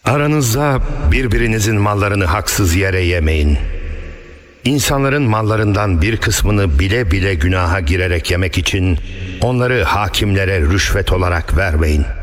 Aranızda birbirinizin mallarını haksız yere yemeyin. İnsanların mallarından bir kısmını bile bile günaha girerek yemek için onları hakimlere rüşvet olarak vermeyin.